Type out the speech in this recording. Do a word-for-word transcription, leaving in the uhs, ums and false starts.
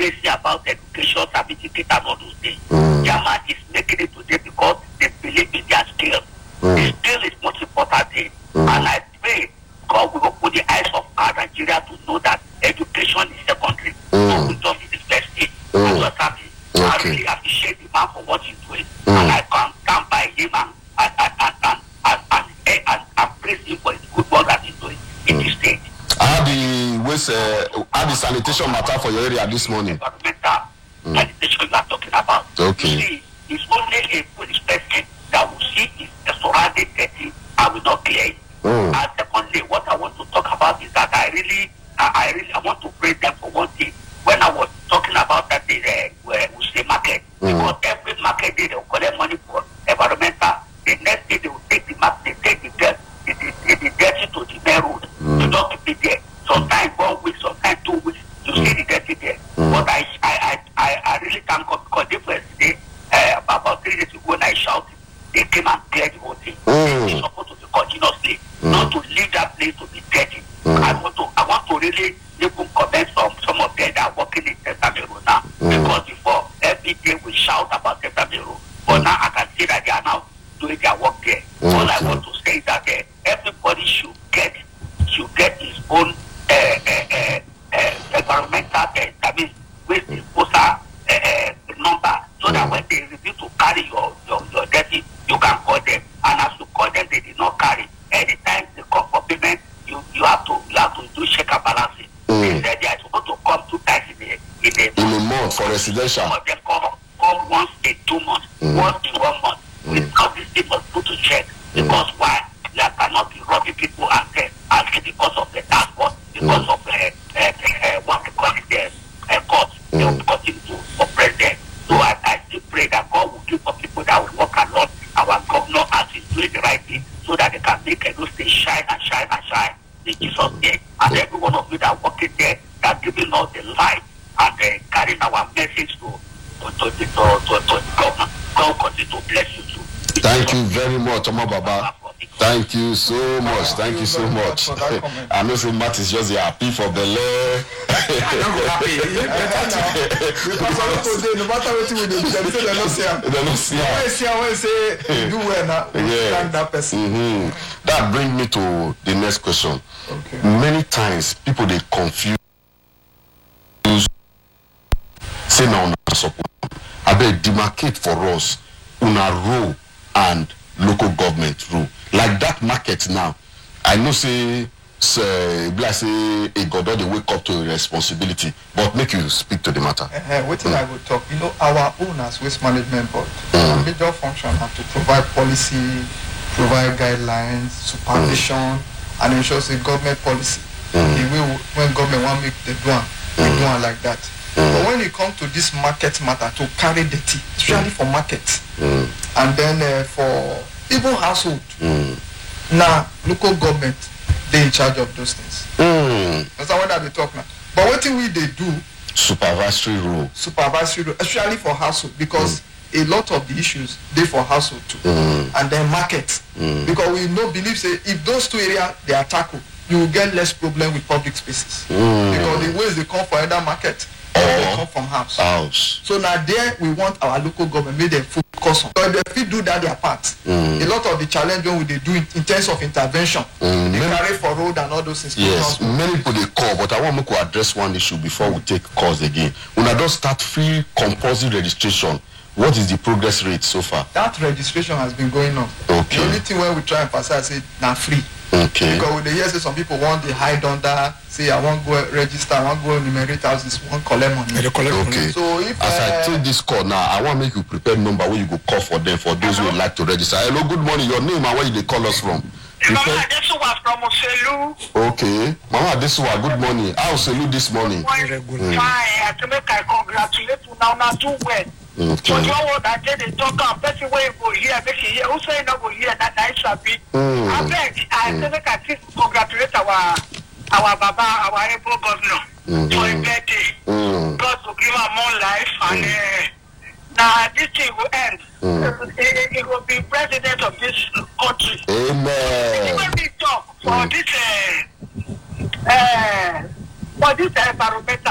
crazy about education, certificate, and all those things. Mm. German is making it today because they believe in their skill. Mm. The skill is most important thing. Mm. And I pray God will open the eyes of our Nigeria to know that education is secondary. Mm. So we just is the first thing. Mm. I'm just happy. Okay. I really appreciate the man for what he's doing. Mm. And I can stand by him and and and and and, and, and, and, and, and praise him for his good work that he's doing in mm. this state. How the waste, uh, how the sanitation matter for your area this morning? Environmental mm. sanitation you are talking about. Okay. See, it's only a police person that will see if the surrounding dirty and will not clear it. Mm. And secondly, what I want to talk about is that I really, I, I really, I want to praise them for one thing. When I was talking about that, the uh, we say market, mm. because every market day they will collect money for environmental. The next day they will take the market, they take the dirt, the, the, the, the dirty to the main road. Mm. You don't keep it there. Sometimes one week, sometimes two weeks, you mm. see the dirty there. Mm. But I, I, I, I really thank God because the first day, uh, about three days ago, when I shouted, they came and cleared the whole thing. Mm. It's supposed to be continuously, mm. not to leave that place to be dirty. Mm. I want to, I want to really even comment on some of them that are working in Tesamero now. Mm. Because before, every day we shout about Tesamero. But mm. now I can see that they are now doing their work there. Mm. All I want to say is that uh, everybody should get, should get his own uh, uh, uh, uh, environmental, uh, that means waste disposal uh, uh, number, so mm. that when they refuse to carry your, your, your dirty, you can call them. And as you call them, they did not carry. Anytime they come for payment, you, you have to you have to do check and balancing. Mm. They said they are supposed to come two times in a in a, in a month for residential. Some of them come, come once in two months, mm. once in one month. Mm. Because these people put to check. Mm. Because why? There cannot be robbing people and uh, asking because of the transport, because mm. of uh, uh, uh, what they call it, the uh, court. Mm. They will continue to oppress them. So I, I still pray that God will give for people that will work a lot. Our governor has is doing the right thing so that they can make Edo State shine and shine and shine in Jesus' name. And every one of you that are working there, that giving us the light and uh, carrying our message to to to to, to, to the government. God continue to bless you too. Thank you very much, Oma Baba. Thank you so much. Thank you so much. I know say Matt is just happy for the law. I'm not happy. Because no matter what we do, they say they don't see. They don't see. When see, when say do well now, thank that person. Mm-hmm. That brings me to the next question. Okay. Many times people they confuse. Say now una support. I bet demarcate for us una role and local government rule. Like that market now, I know say say like say a god they wake up to a responsibility, but make you speak to the matter. Uh, what mm. I would talk, you know, our owners waste management board, mm. our major function are to provide policy, provide guidelines, supervision, mm. and ensure say government policy. Mm. The way when government want make the do one, they mm. do one like that. Mm. But when it comes to this market matter, to carry the tea, especially mm. for markets, mm. and then uh, for even household, mm. now local government, they in charge of those things. Mm. That's what they talk now. But what we they do? Supervisory rule. Supervisory rule, especially for household, because mm. a lot of the issues they for household too, mm. and then market, mm. because we no believe say if those two areas they are tackled, you will get less problem with public spaces, mm. because the ways they come for either market. Or they come from house. house. So now there we want our local government make them focus on. So if they do that their part, mm. a lot of the challenge when they do it in terms of intervention, mm. they many, carry for road and all those things. Yes, many people they call, but I want to address one issue before we take calls again. When I don't start free compulsory registration, what is the progress rate so far? That registration has been going on. Okay. The only thing where we try and emphasize is now free. Okay. Because with the years, some people want the hide under, say I want to go register, I want to go enumerate houses, want collect money. Yeah, collect okay. Money. So if as uh, I take this call now, I want to make you prepare number where you go call for them for those who would like to register. Hello, good morning. Your name and where you they call us from? Mama Adesuwa from Oselu. Okay. Mama Adesuwa, good morning. How Oselu this morning? Fine. Mm. I to make I congratulate you now. Now do well. Okay. So you know what I did? They talk about person where go here, make it here. Who say no go here? That nice happy. I beg. I to make I congratulate our our Baba, our able governor mm-hmm. for his birthday. Mm. God to give him more life and. Mm. Uh, Now this thing will end. Mm. It, it will be president of this country. Amen. When we talk for mm. this, uh, uh, for this environmental,